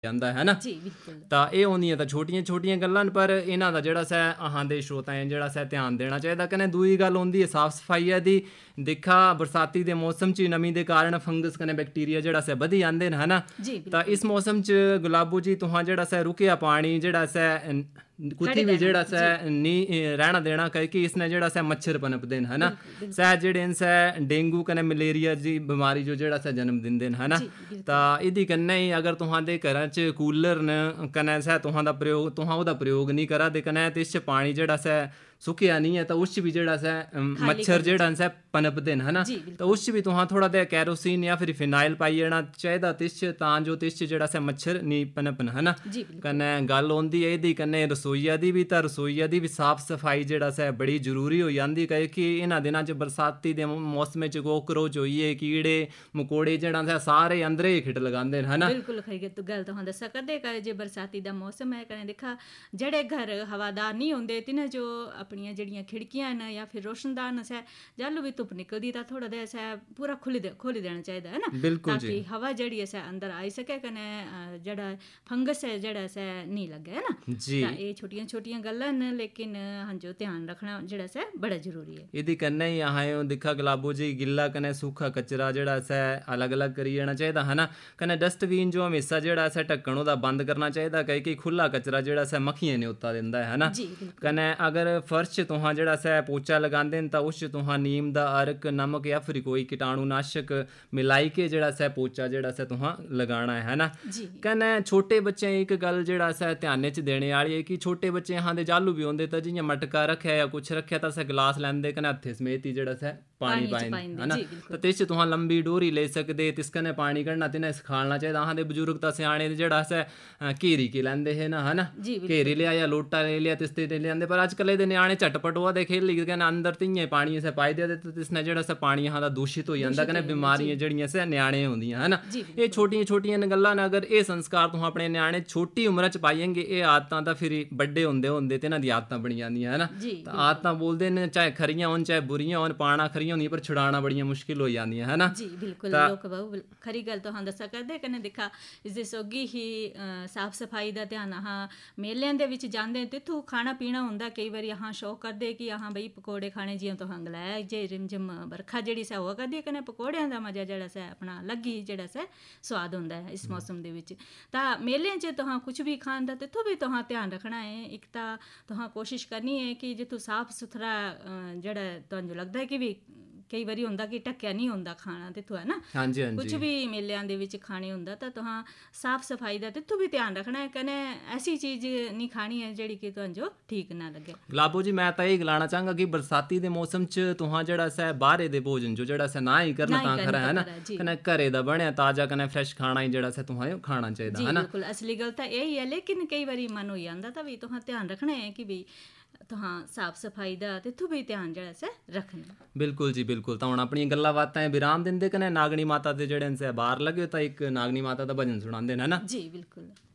ਜਾਂਦਾ ਹੈ ਨਾ। ਜੀ ਬਿਲਕੁਲ। ਤਾਂ ਇਹ ਹੁੰਦੀਆਂ ਤਾਂ ਛੋਟੀਆਂ ਛੋਟੀਆਂ ਗੱਲਾਂ ਨੇ, ਪਰ ਇਹਨਾਂ ਦਾ ਜਿਹੜਾ ਸੈ ਅਹਾਂ ਦੇ ਸ਼ਰੋਤਾਂ ਜਿਹੜਾ ਸੈ ਧਿਆਨ ਦੇਣਾ ਚਾਹੀਦਾ। ਕਨੇ ਦੂਈ ਗੱਲ ਹੁੰਦੀ ਹੈ ਸਾਫ਼ ਸਫਾਈ ਦੀ। ਦੇਖਾ ਬਰਸਾਤੀ ਦੇ ਮੌਸਮ 'ਚ ਨमी ਦੇ ਕਾਰਨ ਫੰਗਸ ਕਨੇ ਬੈਕਟੀਰੀਆ ਜਿਹੜਾ ਸੈ ਵਧੀ ਜਾਂਦੇ ਨੇ, ਹੈ ਨਾ। ਤਾਂ ਇਸ ਮੌਸਮ 'ਚ ਗੁਲਾਬੋ ਜੀ ਤੁਹਾਂ ਜਿਹੜਾ ਸੈ ਰੁਕਿਆ ਪਾਣੀ ਜਿਹੜਾ ਸੈ कुत्ती भी जेड़ा सै नहीं रहना देना, क्योंकि इसने जेड़ा सै मच्छर पनपदे न, है ना। सै जेड़े न सै डेंगू कने मलेरिया जी बीमारी जो जेड़ा सै जन्म दिंदे न, है ना। तां इहदी कन्नै ही अगर तुहां दे घरां च कूलर न कने सै तुहां दा प्रयोग तुहां ओहदा प्रयोग नहीं करा दे, कने ते इस च पानी जेड़ा सै सुक्किया नहीं है, तो उस च भी जेड़ा सै मच्छर जेड़ा सै पनपदे न, है ना। तो उस च भी तुहां थोड़ा देहा कैरोसिन या फिर फिनाइल पाई जाना चाहिदा तिस च, तां जो तिस च जेड़ा सै मच्छर नहीं पनपन, है ना। कन्नै गल होंदी है इहदी कन्नै रसोईया दी भी, तां रसोईया दी भी साफ सफाई जेड़ा सै बड़ी जरूरी हो जाती, क्योंकि इन्हां दिनां च बरसाती दे मौसम च कोकरोच होइए कीड़े मकोड़े जेड़ा सै सारे अंदरे ही खिट लगांदे न, है ना। बिल्कुल खरी गल तुहां दस्सा करदे कि जे बरसाती दा मौसम है, कने दिक्खा जेड़े घर हवादार नहीं होंदे तिन्हां जो अपनियां जेड़ियां खिड़कियां न या फिर रोशनदार न सै जालू भी धुप्प निकलदी तां थोड़ा देहा सै पूरा खोली देना चाहिदा, है ना। बिल्कुल ताकि हवा जेड़ी है सै अंदर आई सके, कने जेड़ा फंगस है जेड़ा सै नहीं लगे, है ना जी। तां एह छोटियां छोटियां गल्लां न, लेकिन हांजो ध्यान रखना जेड़ा सै बड़ा जरूरी है। इहदी कन्नै ही अहां दिक्खा गुलाबो जी गिल्ला कने सूखा कचरा जेड़ा सै अलग अलग करी जाना चाहिदा, है ना। कने डस्टबिन जो हमेशा जेड़ा सै ढक्कन ओहदा बंद करना चाहिदा, क्योंकि खुला कचरा जेड़ा सै मक्खियां न्योता दिंदा है ना। कने अगर फर्श तुहां जेड़ा सै पोचा लगांदे न तां उस च तुहां नीम दा अर्क नमक या फिर कोई कीटाणुनाशक मिलाई के जेड़ा सै पोचा जेड़ा सै तुहां लगाना है ना। कन्नै छोटे बच्चे एक गल जेड़ा सै ध्यान च देने वाली है कि छोटे बच्चे अहां दे जालू भी होंदे, तां जियां मटका रखेआ या कुछ रखेआ तां सै गिलास लैंदे कन्नै हत्थे समेत ही जेड़ा सै पानी पाइंदे, है ना। तो तिस च तुहां लंबी डोरी ले सकदे, तिस कन्नै पानी कड्ढना तिन्हें सखालना चाहिदा। अहां दे बजुर्ग तां स्याणे जेड़ा सै घेरी के लैंदे हे ना, है ना। घेरी लिया या लोटा ले लिया तिस ते ले लैंदे, पर अजकल दे न्याणे झटपट ओह् दे खेली कन्नै अंदर तियां पानी असें पाई दिया ते तिसने जेड़ा सै पानी अहां दा दूषित हो जांदा, कन्नै बीमारियां जेड़ियां सै न्याणे होंदियां, है ना। एह छोटियां छोटियां गल्लां न, अगर एह संस्कार तुहां अपने न्याणे छोटी उम्र च पाइएंगे एह आदतां तां फिर बड्डे होंदे होंदे ते इन्हां दी आदतां बनी जांदियां, है ना। तां आदतां बोलदे न चाहे खरियां होन चाहे बुरियां होन, पाना खरियां होंदियां पर छुड़ाना बड़ियां मुश्किल हो जांदियां, है ना। जी बिल्कुल लोक बहु खरी गल तुहां दस्सा करदे। कन्नै दिक्खा इसदे सौगी ही साफ सफाई दा ध्यान अहां मेलियां दे विच जांदे तित्थू खाना पीना हुंदा, कई बारी अहां शौक करदे कि अहां बई पकौड़े खाने, जियां तुहां गलाया जे रिमझिम बरखा जेड़ी सै होआ करदी, कन्नै पकौड़ियां दा मजा जेड़ा सै अपना अलग ही जेड़ा सै स्वाद हुंदा है इस मौसम दे विच। तां मेलें च तुहां कुछ भी खान दा तित्थू भी तुहां ध्यान रखना है। इक तां तुहां कोशिश करनी है कि जित्थू साफ सुथरा जेड़ा तुहानू लगदा है कि भी कई बारी होंदा कि ढक्किया नहीं होंदा खाना तित्थू, है ना। कुछ भी मेलियां दे विच खाने हुंदा तां तुहां साफ सफाई दा तित्थू भी ध्यान रखना है, कन्नै ऐसी चीज़ नहीं खानी है जेड़ी कि तुहानू ठीक ना लगे। गुलाबो जी मैं तां एह गलाना चाहांगा कि बरसाती दे मौसम च तुहां जेड़ा सै बाहरे दे भोजन जो जेड़ा सै ना ही करना तां खरा, है ना। कन्नै घरे दा बनेआ ताजा कन्नै फ्रैश खाना ही जेड़ा सै तुहां खाना चाहिदा, है ना। बिल्कुल असली गल तां यही है, लेकिन कई बारी मन हो जांदा तां भी तुहां ध्यान रखना है कि भी तुहां साफ सफाई दा तित्थू भी ध्यान जेड़ा सै रखना। बिल्कुल जी बिल्कुल। तां हुण अपनी गल्लां बातां विराम दिंदे, कन्नै नागनी माता दे जेड़े न सै बाहर लगे तां इक नागनी माता दा भजन सुणांदे न, है ना। जी बिल्कुल।